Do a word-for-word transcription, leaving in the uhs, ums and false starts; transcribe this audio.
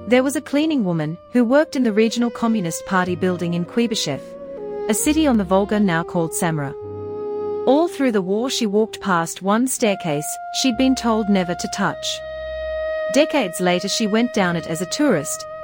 There was a cleaning woman who worked in the regional Communist Party building in Kuibyshev, a city on the Volga now called Samara. All through the war she walked past one staircase she'd been told never to touch. Decades later she went down it as a tourist,